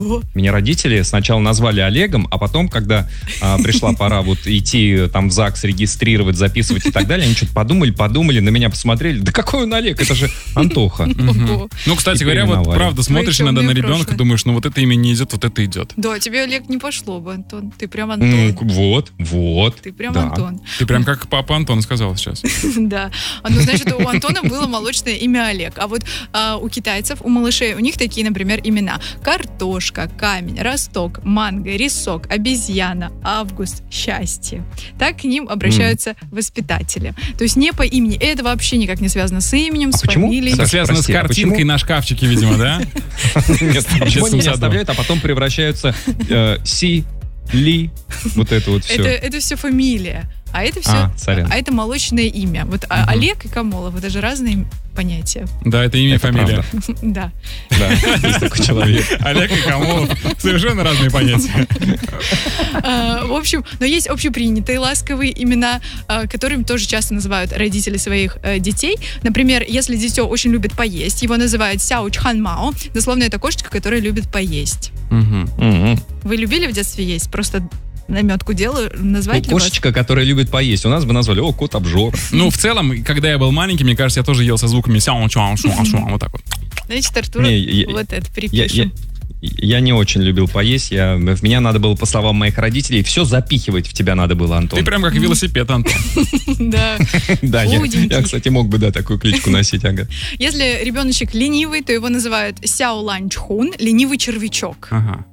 Меня родители сначала назвали Олегом, а потом, когда пришла пора вот идти там в ЗАГС регистрировать, записывать и так далее, они что-то подумали, на меня посмотрели. Да какой он Олег? Это же Антоха. Ну, кстати говоря, вот правда, смотришь иногда на ребенка, думаешь, ну вот это имя не идет, вот это идет. Да, тебе Олег не пошло бы, Антон. Ты прям Антон. Вот. Ты прям Антон. Ты прям как папа Антон сказал сейчас. Да. Ну, значит, у Антона было молочное имя Олег. А вот у китайцев, у малышей, у них такие, например, имена. Картошка, камень, росток, манго, рисок, обезьяна, август, счастье. Так к ним обращаются воспитатели. То есть не по имени. Это вообще никак не связано с именем, с фамилией. Это связано с картинкой на шкафчике, видимо, да? Нет, почему они не оставляют, а потом превращаются Си, Ли, вот это вот все. Это все фамилия. А это все, это молочное имя. Вот Олег и Камолов, это же разные понятия. Да, это имя и фамилия. Да. Есть такой человек. Олег и Камолов. Совершенно разные понятия. В общем, но есть общепринятые ласковые имена, которыми тоже часто называют родители своих детей. Например, если дитё очень любит поесть, его называют Сяо Чхан Мао. Дословно, это кошечка, которая любит поесть. Вы любили в детстве есть? Просто наметку делаю, назвать ли вас? Кошечка, которая любит поесть. У нас бы назвали, кот обжор. Ну, в целом, когда я был маленький, мне кажется, я тоже ел со звуками вот так вот. Значит, Артур, вот это перепишем. Я не очень любил поесть. В меня надо было, по словам моих родителей, все запихивать в тебя надо было, Антон. Ты прям как велосипед, Антон. Да. Да, я, кстати, мог бы, такую кличку носить, ага. Если ребеночек ленивый, то его называют Сяо Лань Чхун, ленивый червячок. Ага.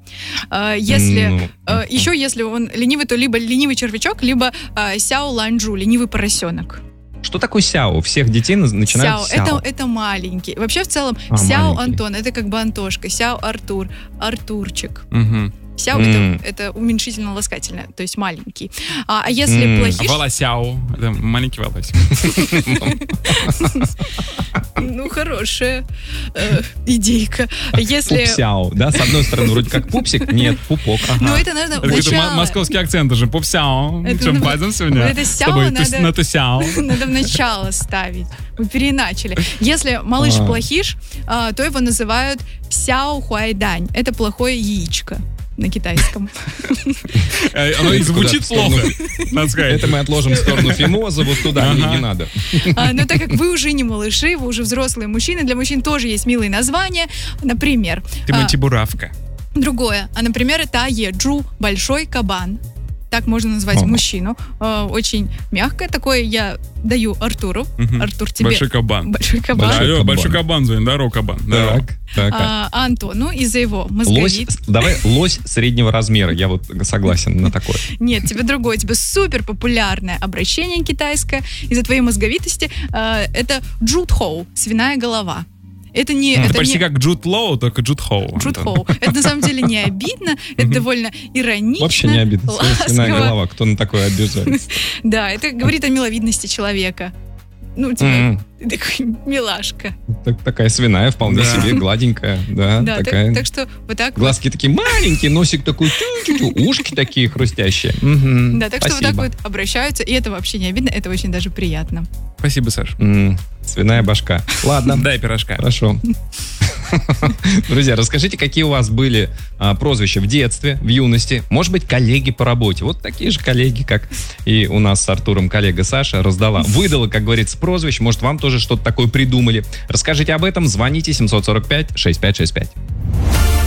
Еще если он ленивый, то либо ленивый червячок, либо Сяо Ланджу, ленивый поросенок. Что такое Сяо? Всех детей начинают Сяо. Это маленький. Вообще, в целом, Сяо маленький. Антон, это как бы Антошка. Сяо Артур, Артурчик. Сяо это уменьшительно-ласкательное, то есть маленький. А если плохиш... Волосяо, это маленький волосик. Ну, хорошая идейка. Если... Пупсяо, да? С одной стороны, вроде как пупсик, нет, пупок. Ну, это надо это московский акцент уже. Пупсяо. Чем пойдем сегодня? Это Сяо надо... Надо в начало ставить. Мы переначали. Если малыш плохиш, то его называют Сяо Хуайдань. Это плохое яичко на китайском. Оно и звучит плохо, надо сказать. Это мы отложим в сторону фимоза, вот туда не надо. Но так как вы уже не малыши, вы уже взрослые мужчины, для мужчин тоже есть милые названия. Например... Тимати Буравка. Другое. Например, это Еджу, большой кабан. Так можно назвать мужчину. Очень мягкое такое я даю Артуру. Артур, тебе... Большой кабан. Большой кабан. Алло, большой кабан звонит. Здорово, кабан. А Антону из-за его мозговит. Давай лось среднего размера. Я вот согласен на такое. Нет, тебе другое. Тебе супер популярное обращение китайское из-за твоей мозговитости. Это джутхоу, свиная голова. Это не... Это почти как Джуд Лоу, только Джуд Хоу. Джуд Хоу. Это на самом деле не обидно, это довольно иронично. Вообще не обидно. Свиная голова, кто на такое обижается? Да, это говорит о миловидности человека. Ну, типа, такой милашка. Такая свиная, вполне себе, гладенькая. Да, такая. Так что вот так. Глазки такие маленькие, носик такой, ушки такие хрустящие. Да, так что вот так вот обращаются, и это вообще не обидно, это очень даже приятно. Спасибо, Саш. Свиная башка. Ладно. Дай пирожка. Хорошо. Друзья, расскажите, какие у вас были прозвища в детстве, в юности. Может быть, коллеги по работе. Вот такие же коллеги, как и у нас с Артуром коллега Саша выдала, как говорится, прозвище. Может, вам тоже что-то такое придумали. Расскажите об этом. Звоните 745-6565.